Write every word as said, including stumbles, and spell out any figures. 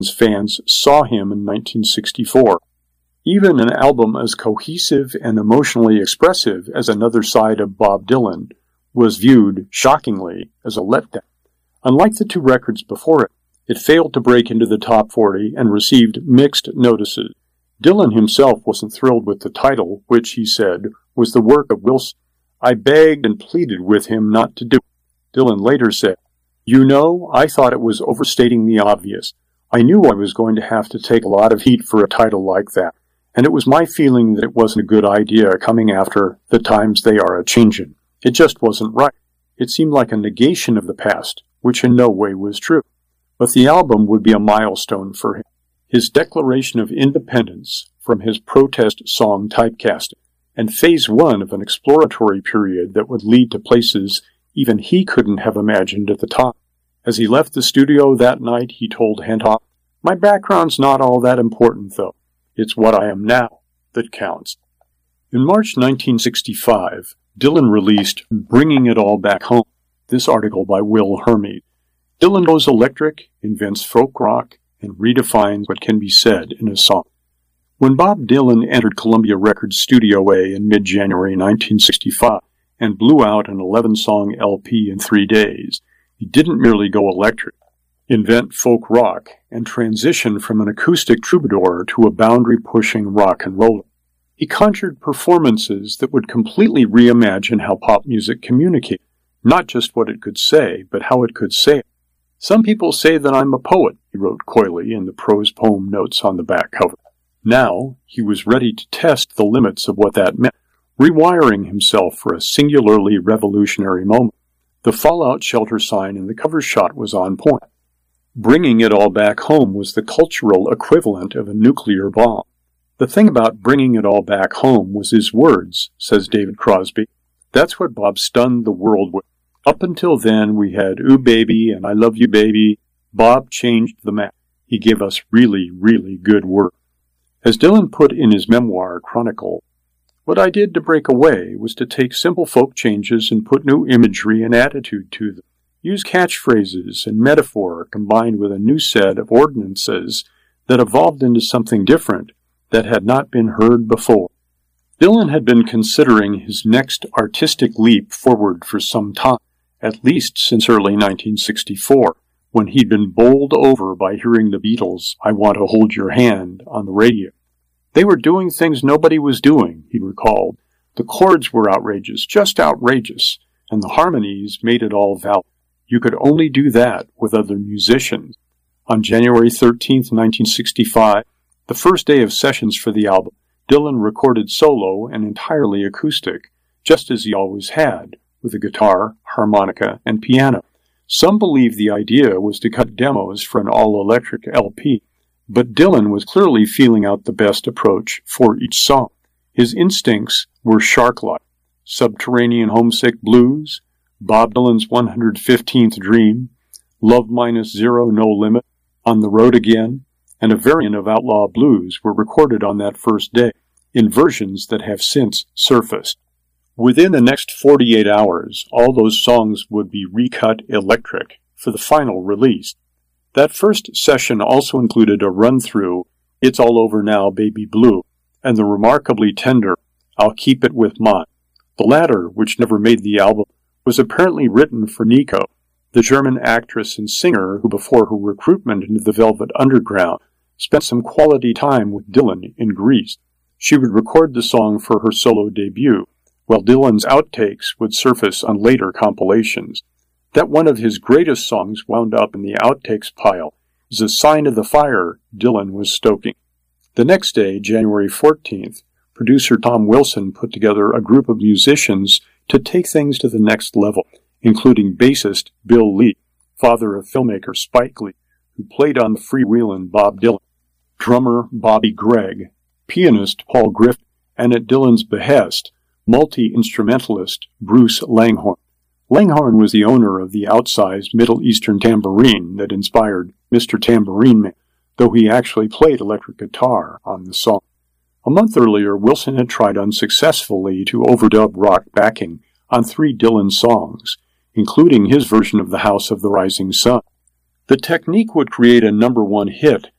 fans saw him in nineteen sixty-four. Even an album as cohesive and emotionally expressive as Another Side of Bob Dylan was viewed, shockingly, as a letdown. Unlike the two records before it, it failed to break into the top forty and received mixed notices. Dylan himself wasn't thrilled with the title, which, he said, was the work of Wilson. I begged and pleaded with him not to do it. Dylan later said, "You know, I thought it was overstating the obvious. I knew I was going to have to take a lot of heat for a title like that. And it was my feeling that it wasn't a good idea coming after the times they are a-changin'. It just wasn't right. It seemed like a negation of the past, which in no way was true. But the album would be a milestone for him. His declaration of independence from his protest song Typecasting, and phase one of an exploratory period that would lead to places even he couldn't have imagined at the time. As he left the studio that night, he told Hentoff, "My background's not all that important, though. It's what I am now that counts." In March nineteen sixty-five, Dylan released Bringing It All Back Home, this article by Will Hermey. Dylan goes electric, invents folk rock, and redefines what can be said in a song. When Bob Dylan entered Columbia Records Studio A in mid-January nineteen sixty-five and blew out an eleven-song L P in three days, he didn't merely go electric, invent folk rock, and transition from an acoustic troubadour to a boundary-pushing rock and roller. He conjured performances that would completely reimagine how pop music communicated, not just what it could say, but how it could say it. "Some people say that I'm a poet," he wrote coyly in the prose poem notes on the back cover. Now, he was ready to test the limits of what that meant, rewiring himself for a singularly revolutionary moment. The Fallout shelter sign in the cover shot was on point. Bringing It All Back Home was the cultural equivalent of a nuclear bomb. The thing about Bringing It All Back Home was his words, says David Crosby. That's what Bob stunned the world with. Up until then, we had Ooh Baby and I Love You Baby. Bob changed the map. He gave us really, really good work. As Dylan put in his memoir, Chronicle, what I did to break away was to take simple folk changes and put new imagery and attitude to them. Use catchphrases and metaphor combined with a new set of ordinances that evolved into something different that had not been heard before. Dylan had been considering his next artistic leap forward for some time, at least since early nineteen sixty-four, when he'd been bowled over by hearing the Beatles' I Want to Hold Your Hand on the radio. They were doing things nobody was doing, he recalled. The chords were outrageous, just outrageous, and the harmonies made it all valid. You could only do that with other musicians. On January thirteenth, nineteen sixty-five, the first day of sessions for the album, Dylan recorded solo and entirely acoustic, just as he always had, with a guitar, harmonica, and piano. Some believe the idea was to cut demos for an all-electric L P, but Dylan was clearly feeling out the best approach for each song. His instincts were shark-like. Subterranean Homesick Blues, Bob Dylan's one hundred fifteenth Dream, Love Minus Zero No Limit, On the Road Again, and a variant of Outlaw Blues were recorded on that first day, in versions that have since surfaced. Within the next forty-eight hours, all those songs would be recut electric for the final release. That first session also included a run-through, It's All Over Now, Baby Blue, and the remarkably tender, I'll Keep It With Mine. The latter, which never made the album, was apparently written for Nico, the German actress and singer who, before her recruitment into the Velvet Underground, spent some quality time with Dylan in Greece. She would record the song for her solo debut, while Dylan's outtakes would surface on later compilations. That one of his greatest songs wound up in the outtakes pile is a sign of the fire Dylan was stoking. The next day, January fourteenth, producer Tom Wilson put together a group of musicians to take things to the next level, including bassist Bill Lee, father of filmmaker Spike Lee, who played on the freewheelin' Bob Dylan, drummer Bobby Gregg, pianist Paul Griffin, and at Dylan's behest, multi-instrumentalist Bruce Langhorne. Langhorne was the owner of the outsized Middle Eastern tambourine that inspired Mister Tambourine Man, though he actually played electric guitar on the song. A month earlier, Wilson had tried unsuccessfully to overdub rock backing on three Dylan songs, including his version of The House of the Rising Sun. The technique would create a number one hit